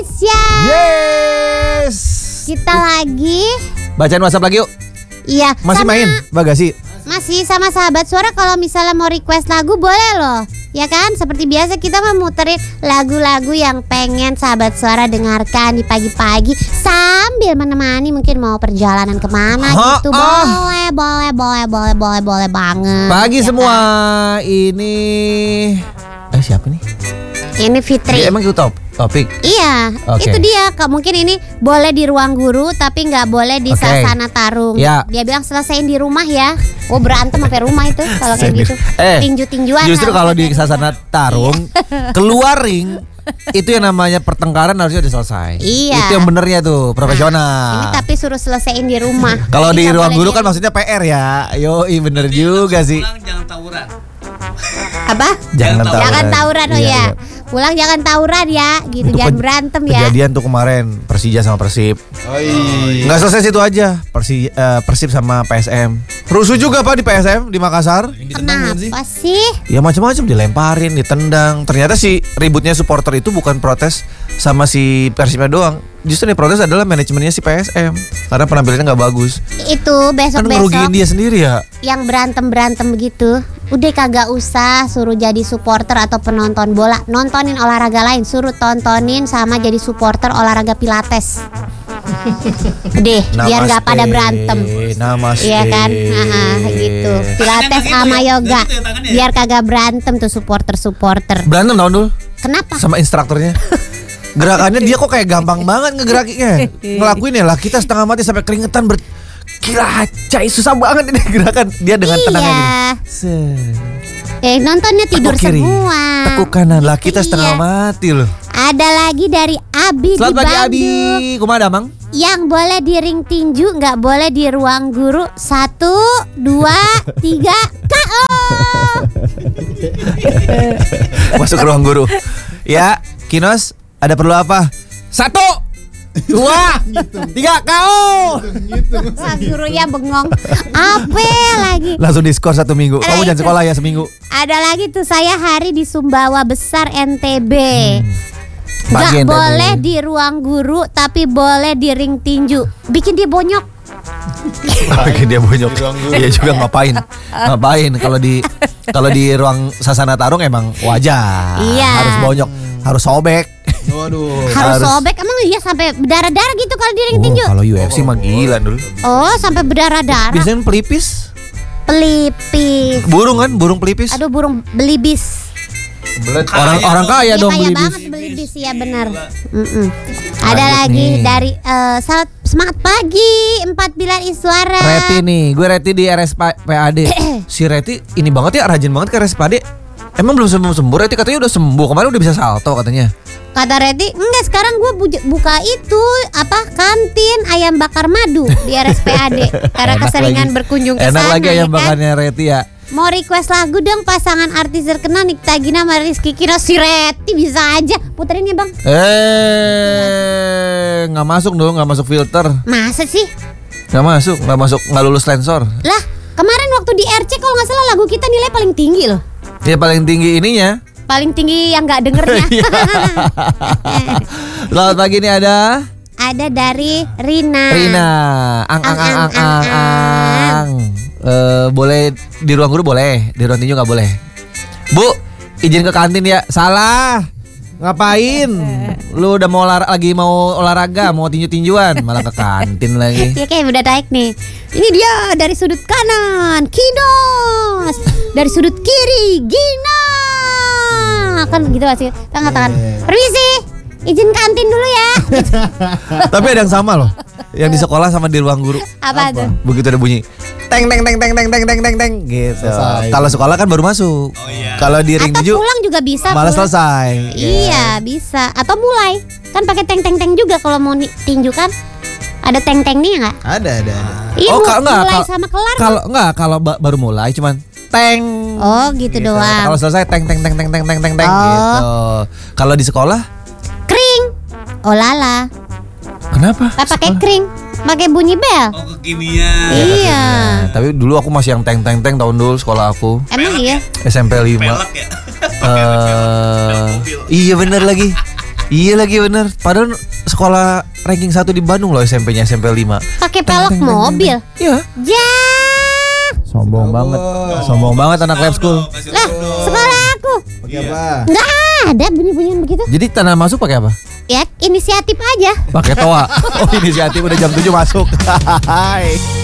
Yes. Kita lagi Bacain WhatsApp lagi yuk. Iya. Masih main Bagasi? Masih sama Sahabat Suara. Kalau misalnya mau request lagu boleh loh. Ya kan, seperti biasa kita memuterin lagu-lagu yang pengen Sahabat Suara dengarkan di pagi-pagi sambil menemani mungkin mau perjalanan kemana gitu. Boleh banget. Pagi ya semua kan? ini siapa nih? Ini Fitri. Dia emang itu topik. Iya, Oke. itu dia. Mungkin ini boleh di ruang guru, tapi nggak boleh di Oke. Sasana Tarung. Ya. Dia bilang selesaiin di rumah ya. Oh berantem sampai rumah itu kalau kayak gitu. Tinju-tinjuan. Justru harus kalau ada. di Sasana Tarung keluar ring itu yang namanya pertengkaran harusnya udah selesai. Iya. Itu yang benernya tuh profesional. Ini tapi suruh selesaiin di rumah. Kalau Jadi di nggak ruang boleh guru di- kan maksudnya PR ya. Yoi bener juga sih. Pulang jangan tawuran. apa? Jangan tawuran. Jangan tawuran oh Iya, ya. iya. Pulang jangan tawuran ya, gitu. Itu Jangan berantem ya. Kejadian tuh kemarin Persija sama Persib. Nggak selesai situ aja. Persib sama PSM. Rusuh juga Pak di PSM di Makassar. Kenapa sih? Ya macam-macam dilemparin, ditendang. Ternyata si ributnya supporter itu bukan protes sama si Persibnya doang. Justru yang protes adalah manajemennya si PSM karena penampilannya nggak bagus. Itu Kan ngerugiin besok-besok dia sendiri ya. yang berantem begitu, udah kagak usah suruh jadi supporter atau penonton bola. Nontonin olahraga lain, suruh tontonin sama jadi supporter olahraga pilates. Deh, biar nggak pada berantem. Namaste. Iya kan? Gitu. Pilates Tangannya sama gitu ya? yoga. Gitu ya tangannya? Biar kagak berantem tuh supporter. Berantem tahun dulu Kenapa? sama instrukturnya. Gerakannya dia kok kayak gampang banget ngegerakinnya. Ngelakuin ya lah kita setengah mati sampai keringetan gila, cai susah banget ini gerakan dia dengan tenangnya Iya. gini. Set. Nontonnya tidur Tekuk kiri, semua. tekuk kanan lah kita Iya. setengah mati loh. Ada lagi dari Abi Selamat di pagi Abi, Bandung. kumaha Mang? Yang boleh di ring tinju, nggak boleh di ruang guru. 1, 2, 3, KO. Masuk ke ruang guru. Ya, Kinos, ada perlu apa? 1, 2, 3, KO. Sang gurunya bengong. Apa lagi? Langsung diskor 1 minggu. Kamu jangan sekolah ya seminggu. Ada lagi tuh saya hari di Sumbawa Besar NTB. Pagi Nggak NTB. boleh di ruang guru, tapi boleh di ring tinju. Bikin dia bonyok. Bikin dia bonyok. Iya juga ngapain? Ngapain kalau di ruang Sasana Tarung emang wajar. Iya. Harus bonyok, harus sobek. Harus sobek. Emang iya sampai berdarah-darah gitu kalau di ring tinju? Kalau UFC mah gila dulu. Oh, sampai berdarah-darah. Biasanya pelipis. Pelipis. Burung kan, burung pelipis. Aduh, burung belibis. Orang kaya Iya, dong kaya belibis. banget belibis ya benar. Ada Lanjut lagi nih. dari semangat pagi 49 Iswara. Reti nih, gue Reti di RSPAD. Si Reti ini banget ya, rajin banget ke RSPAD. Emang belum sembuh Reti katanya udah sembuh. Kemarin udah bisa salto katanya. Kata Reti, enggak sekarang gue buka itu kantin ayam bakar madu di RSPAD karena Enak keseringan lagi. berkunjung ke sana. Enak lagi ayam ya kan? bakarnya Reti ya. Mau request lagu dong pasangan artis terkenal Nikita Gina sama Rizky Kino. Si Reti bisa aja puterin ya bang. Nggak masuk dong, nggak masuk filter. Masa sih? Nggak lulus sensor. Lah kemarin waktu di RC kalau nggak salah lagu kita nilai paling tinggi loh. Ya paling tinggi ininya. Paling tinggi yang nggak dengernya. Selamat pagi nih ada Ada dari Rina. Ang. Boleh di ruang guru boleh, di ruang tinju nggak boleh. Bu, izin ke kantin ya. Salah. Ngapain? Lu udah mau olahraga, mau tinju-tinjuan, malah ke kantin lagi. Ya kayak udah naik nih. Ini dia dari sudut kanan Kinos, dari sudut kiri Gina. Kan gitu masih tangan. Permisi, izin kantin dulu ya. Tapi ada yang sama loh. Yang di sekolah sama di ruang guru. Apa tuh? Begitu ada bunyi teng teng teng teng teng teng teng teng teng gitu. Kalau sekolah kan baru masuk. Kalau di ring Atau tinju pulang juga bisa. malah pulang. selesai. Iya bisa. Atau mulai. Kan pakai teng teng teng juga kalau mau tinju kan. Ada teng tengnya nggak? Ada. Iya. Mulai kalau- sama kelar. kalau baru mulai cuman teng. Oh gitu doang. Kalau selesai teng teng teng teng teng teng teng teng Oh. gitu. Kalau di sekolah Kring. Oh lala. kenapa? Tak pakai kring. Pakai bunyi bel. Oh kekinian. Iya. Tapi dulu aku masih yang teng teng teng tahun dulu sekolah aku Emang iya. SMP 5. Pelek ya. Iya bener lagi. Iya lagi bener. Padahal sekolah ranking 1 di Bandung loh SMP-nya, SMP 5. Pakai pelok mobil. Iya. Sombong banget. Sombong banget anak lab school. Lah, sekolah aku Pakai apa? nggak ada bunyi-bunyian begitu. Jadi tanda masuk pakai apa? Ya, inisiatif aja. Pakai toa. Oh, inisiatif udah jam 7 masuk. Hai.